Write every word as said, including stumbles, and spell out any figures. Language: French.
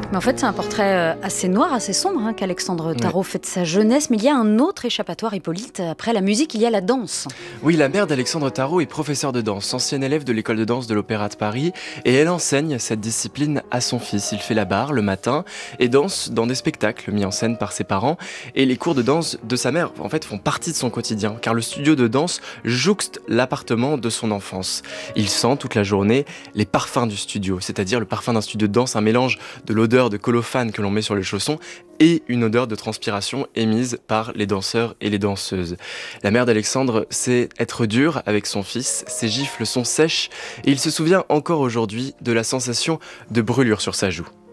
Mais en fait, c'est un portrait euh, assez noir, assez sombre hein, qu'Alexandre Tarot Ouais. fait de sa jeunesse. Mais il y a un autre échappatoire, Hippolyte. Après la musique, il y a la danse. Oui, la mère d'Alexandre Tarot est professeure de danse, ancienne élève de l'école de danse de l'Opéra de Paris, et elle enseigne cette discipline à son fils. Il fait la barre le matin et danse dans des spectacles mis en scène par ses parents. Et les cours de danse de sa mère, en fait, font partie de son quotidien, car le studio de danse jouxte l'appartement de son enfance. Il sent toute la journée les parfums du studio, c'est-à-dire le parfum d'un studio de danse, un mélange de l'odeur de colophane que l'on met sur les chaussons et une odeur de transpiration émise par les danseurs et les danseuses. La mère d'Alexandre sait être dure avec son fils, ses gifles sont sèches et il se souvient encore aujourd'hui de la sensation de brûlure sur sa joue.